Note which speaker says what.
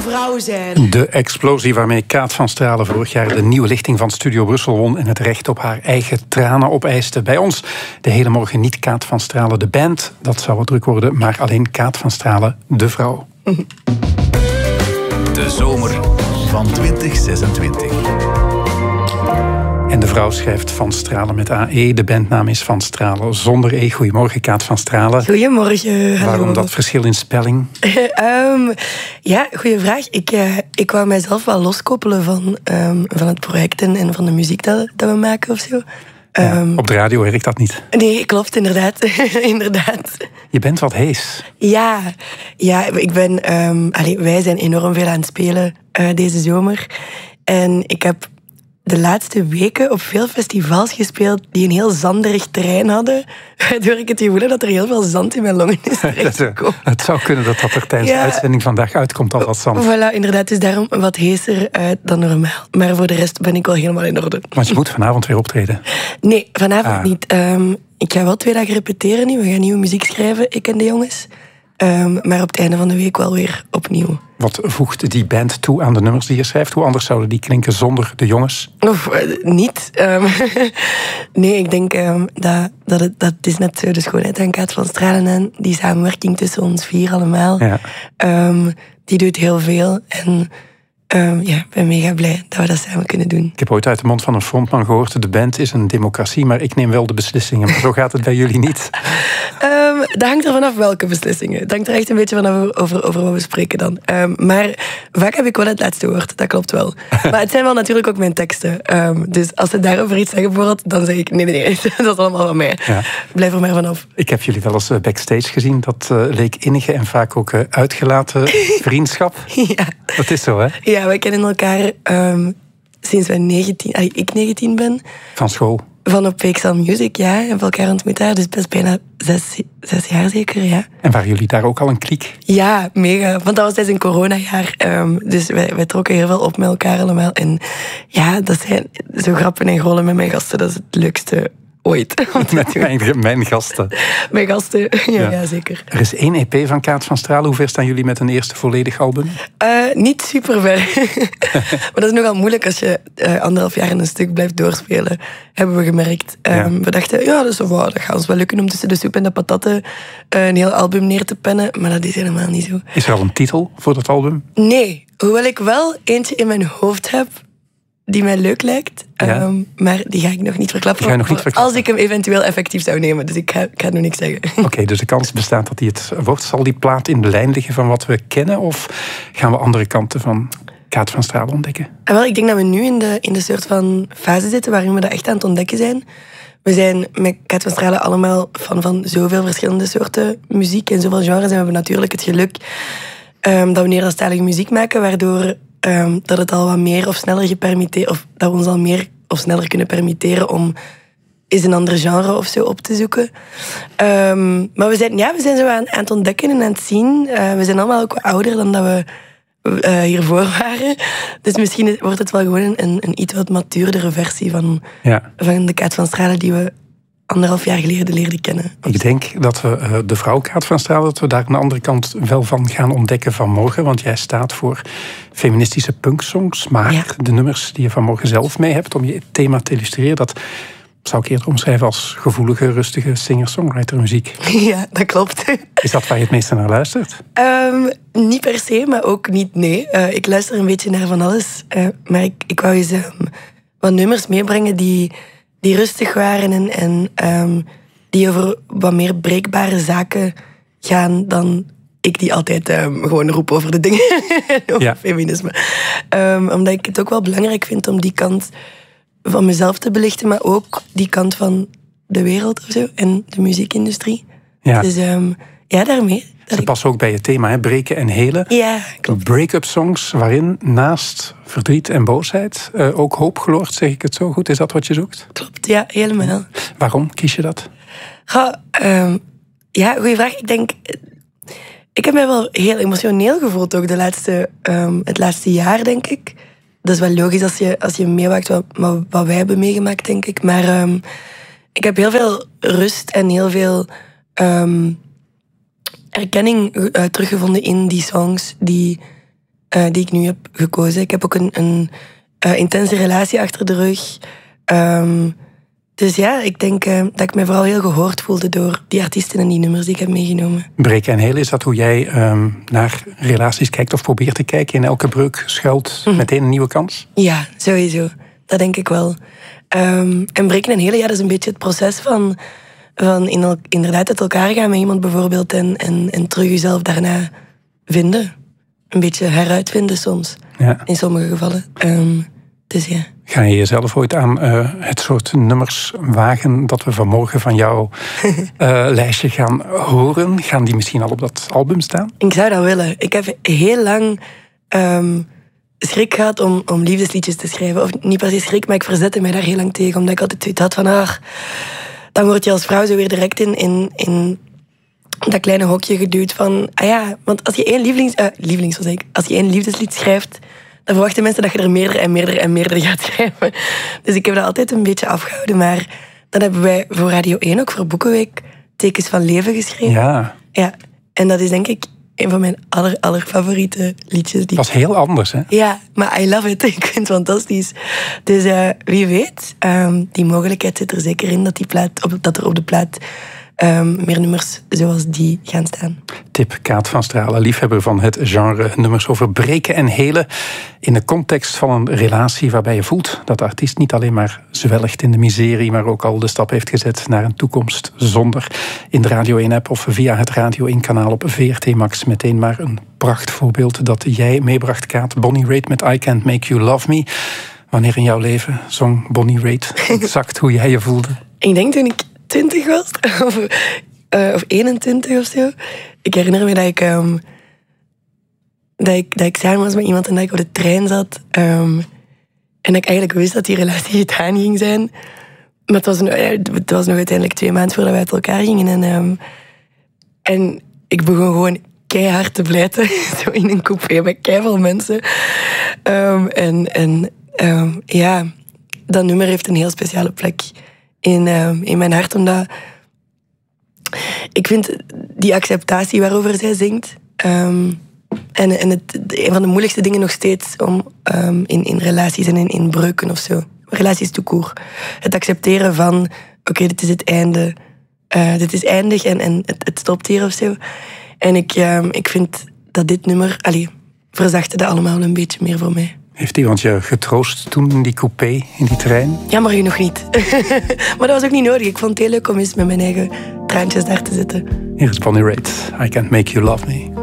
Speaker 1: vrouw zijn.
Speaker 2: De explosie waarmee Kaat van Stralen vorig jaar de nieuwe lichting van Studio Brussel won en het recht op haar eigen tranen opeiste. Bij ons de hele morgen niet Kaat van Stralen de band, dat zou wat druk worden, maar alleen Kaat van Stralen de vrouw.
Speaker 3: De zomer van 2026.
Speaker 2: En de vrouw schrijft Van Stralen met AE. De bandnaam is Van Stralen zonder E. Goedemorgen, Kaat van Stralen.
Speaker 1: Goedemorgen, hallo.
Speaker 2: Waarom dat verschil in spelling?
Speaker 1: Ja, goede vraag. Ik wou mijzelf wel loskoppelen van het project en van de muziek dat we maken of zo.
Speaker 2: Op de radio werkt dat niet.
Speaker 1: Nee, klopt, inderdaad. Inderdaad.
Speaker 2: Je bent wat hees.
Speaker 1: Ja, ik ben... wij zijn enorm veel aan het spelen deze zomer. En ik heb de laatste weken op veel festivals gespeeld die een heel zanderig terrein hadden. Waardoor ik het gevoel heb dat er heel veel zand in mijn longen is terechtgekomen.
Speaker 2: Het zou kunnen dat er tijdens de uitzending vandaag uitkomt al wat zand.
Speaker 1: Voilà, inderdaad. Dus daarom wat heeser dan normaal. Maar voor de rest ben ik wel helemaal in orde.
Speaker 2: Want je moet vanavond weer optreden.
Speaker 1: Nee, vanavond niet. Ik ga wel 2 dagen repeteren nu. We gaan nieuwe muziek schrijven, ik en de jongens. Maar op het einde van de week wel weer opnieuw.
Speaker 2: Wat voegt die band toe aan de nummers die je schrijft? Hoe anders zouden die klinken zonder de jongens?
Speaker 1: Of niet. Nee, ik denk dat het is net zo de schoonheid aan Kaat van Stralen en die samenwerking tussen ons 4 allemaal.
Speaker 2: Ja.
Speaker 1: Die doet heel veel. En ik ben mega blij dat we dat samen kunnen doen.
Speaker 2: Ik heb ooit uit de mond van een frontman gehoord: de band is een democratie, maar ik neem wel de beslissingen. Maar zo gaat het bij jullie niet.
Speaker 1: Dat hangt er vanaf welke beslissingen. Het hangt er echt een beetje vanaf over wat we spreken dan. Maar vaak heb ik wel het laatste woord, dat klopt wel. Maar het zijn wel natuurlijk ook mijn teksten. Dus als ze daarover iets zeggen bijvoorbeeld, dan zeg ik nee, dat is allemaal van mij. Ja. Blijf er maar vanaf.
Speaker 2: Ik heb jullie wel eens backstage gezien. Dat leek innige en vaak ook uitgelaten vriendschap.
Speaker 1: Ja.
Speaker 2: Dat is zo, hè?
Speaker 1: Ja, wij kennen elkaar sinds ik 19 ben.
Speaker 2: Van school?
Speaker 1: Van op PXL Music, ja. We hebben elkaar ontmoet daar, dus best bijna 6 jaar zeker, ja. En
Speaker 2: waren jullie daar ook al een kliek?
Speaker 1: Ja, mega. Want dat was tijdens een coronajaar. Dus wij trokken heel veel op met elkaar allemaal. En ja, dat zijn zo grappen en grollen met mijn gasten. Dat is het leukste ooit.
Speaker 2: Met mijn gasten.
Speaker 1: Mijn gasten, ja, zeker.
Speaker 2: Er is 1 EP van Kaat van Stralen. Hoe ver staan jullie met een eerste volledig album?
Speaker 1: Niet super ver. Maar dat is nogal moeilijk als je 1,5 jaar in een stuk blijft doorspelen. Hebben we gemerkt. We dachten, dat gaat ons wel lukken om tussen de soep en de patatten een heel album neer te pennen. Maar dat is helemaal niet zo.
Speaker 2: Is er al een titel voor dat album?
Speaker 1: Nee, hoewel ik wel eentje in mijn hoofd heb die mij leuk lijkt. Ja. Maar die ga ik nog niet verklappen. Als ik hem eventueel effectief zou nemen. Dus ik ga nog niks zeggen.
Speaker 2: Oké, dus de kans bestaat dat hij het wordt. Zal die plaat in de lijn liggen van wat we kennen? Of gaan we andere kanten van Kaat van Stralen ontdekken?
Speaker 1: Wel, ik denk dat we nu in de soort van fase zitten waarin we dat echt aan het ontdekken zijn. We zijn met Kaat van Stralen allemaal van zoveel verschillende soorten muziek en zoveel genres. En we hebben natuurlijk het geluk dat we Nederlandstalige muziek maken, waardoor dat het al wat meer of sneller gepermitteerd, of dat we ons al meer of sneller kunnen permitteren om eens een ander genre of zo op te zoeken. Maar we zijn zo aan het ontdekken en aan het zien. We zijn allemaal ook wat ouder dan dat we hiervoor waren. Dus misschien wordt het wel gewoon een iets wat matuurdere versie van de Kaat van Stralen die we 1,5 jaar geleden leerden kennen.
Speaker 2: Ik denk dat we de vrouw Kaat van Stralen, dat we daar aan de andere kant wel van gaan ontdekken vanmorgen. Want jij staat voor feministische punksongs. Maar de nummers die je vanmorgen zelf mee hebt om je thema te illustreren, dat zou ik eerder omschrijven als gevoelige, rustige singer-songwriter muziek.
Speaker 1: Ja, dat klopt.
Speaker 2: Is dat waar je het meeste naar luistert?
Speaker 1: Niet per se, maar ook niet nee. Ik luister een beetje naar van alles. Maar ik wou eens wat nummers meebrengen die rustig waren en die over wat meer breekbare zaken gaan dan ik die altijd gewoon roep over de dingen. Over feminisme. Omdat ik het ook wel belangrijk vind om die kant van mezelf te belichten, maar ook die kant van de wereld of zo en de muziekindustrie. Ja. Dus daarmee.
Speaker 2: Ze passen ook bij je thema, hè? Breken en helen.
Speaker 1: Ja, klopt.
Speaker 2: Break-up songs waarin naast verdriet en boosheid ook hoop gloort, zeg ik het zo goed? Is dat wat je zoekt?
Speaker 1: Klopt, ja, helemaal.
Speaker 2: Waarom kies je dat?
Speaker 1: Goeie vraag. Ik denk, ik heb mij wel heel emotioneel gevoeld ook het laatste jaar, denk ik. Dat is wel logisch als je meemaakt wat wij hebben meegemaakt, denk ik. Maar ik heb heel veel rust en heel veel erkenning teruggevonden in die songs die die ik nu heb gekozen. Ik heb ook een intense relatie achter de rug. Dus ja, ik denk dat ik mij vooral heel gehoord voelde door die artiesten en die nummers die ik heb meegenomen.
Speaker 2: Breken en helen, is dat hoe jij naar relaties kijkt of probeert te kijken? In elke breuk schuilt meteen een nieuwe kans? Ja,
Speaker 1: sowieso. Dat denk ik wel. En breken en helen, dat is een beetje het proces van inderdaad uit elkaar gaan met iemand bijvoorbeeld en terug jezelf daarna vinden. Een beetje heruitvinden soms. Ja. In sommige gevallen. Dus ja.
Speaker 2: Ga je jezelf ooit aan het soort nummers wagen dat we vanmorgen van jouw lijstje gaan horen? Gaan die misschien al op dat album staan?
Speaker 1: Ik zou dat willen. Ik heb heel lang schrik gehad om liefdesliedjes te schrijven. Of niet per se schrik, maar ik verzette mij daar heel lang tegen. Omdat ik altijd zoiets had van... dan word je als vrouw zo weer direct in dat kleine hokje geduwd van... want als je één liefdeslied schrijft... dan verwachten mensen dat je er meerdere gaat schrijven. Dus ik heb dat altijd een beetje afgehouden. Maar dan hebben wij voor Radio 1 ook voor Boekenweek Tekens van Leven geschreven. Ja. En dat is denk ik een van mijn allerfavoriete liedjes.
Speaker 2: Dat was heel anders, hè?
Speaker 1: Ja, maar I love it. Ik vind het fantastisch. Dus wie weet, die mogelijkheid zit er zeker in dat er op de plaat... meer nummers zoals die gaan staan.
Speaker 2: Tip Kaat van Stralen, liefhebber van het genre nummers over breken en helen. In de context van een relatie waarbij je voelt dat de artiest niet alleen maar zwelgt in de miserie, maar ook al de stap heeft gezet naar een toekomst zonder. In de Radio 1-app of via het Radio 1-kanaal op VRT Max. Meteen maar een prachtvoorbeeld dat jij meebracht, Kaat. Bonnie Raitt met I Can't Make You Love Me. Wanneer in jouw leven zong Bonnie Raitt exact hoe jij je voelde?
Speaker 1: Ik denk toen ik 20 was, of 21 of zo. Ik herinner me dat ik samen was met iemand en dat ik op de trein zat. En dat ik eigenlijk wist dat die relatie gedaan ging zijn. Maar het was nog uiteindelijk 2 maanden voordat wij uit elkaar gingen. En ik begon gewoon keihard te blijten. Zo in een coupé met keiveel mensen. Dat nummer heeft een heel speciale plek in mijn hart, omdat ik vind die acceptatie waarover zij zingt een van de moeilijkste dingen nog steeds in relaties en in breuken of zo. Relaties tout court. Het accepteren van oké, dit is het einde. Dit is eindig en het stopt hier of zo. En ik vind dat dit nummer verzachtte dat allemaal een beetje meer voor mij.
Speaker 2: Heeft iemand je getroost toen in die coupé, in die trein?
Speaker 1: Jammer genoeg niet. Maar dat was ook niet nodig. Ik vond het heel leuk om eens met mijn eigen traantjes daar te zitten.
Speaker 2: Hier is Bonnie Raitt. I Can't Make You Love Me.